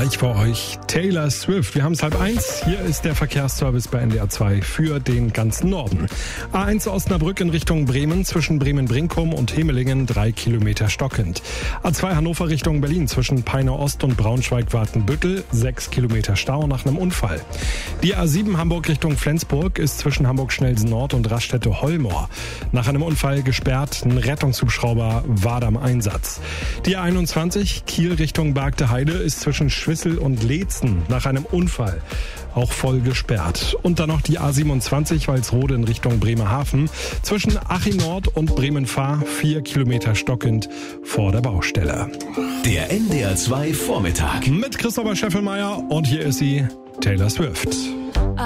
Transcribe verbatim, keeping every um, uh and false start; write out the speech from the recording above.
Gleich vor euch Taylor Swift. Wir haben es halb eins. Hier ist der Verkehrsservice bei N D R zwei für den ganzen Norden. A eins Osnabrück in Richtung Bremen, zwischen Bremen-Brinkum und Hemelingen drei Kilometer stockend. A zwei Hannover Richtung Berlin, zwischen Peine Ost und Braunschweig-Wartenbüttel sechs Kilometer Stau nach einem Unfall. Die A sieben Hamburg Richtung Flensburg ist zwischen Hamburg-Schnelsen Nord und Raststätte-Hollmoor nach einem Unfall gesperrt. Ein Rettungshubschrauber war am Einsatz. Die A einundzwanzig Kiel Richtung Bargte Heide ist zwischen Schwissel und Leetzen nach einem Unfall auch voll gesperrt. Und dann noch die A siebenundzwanzig Walsrode in Richtung Bremerhaven zwischen Achim Nord und Bremen-Fahr vier Kilometer stockend vor der Baustelle. Der N D R zwei Vormittag Mit Christopher Scheffelmeier und hier ist sie, Taylor Swift.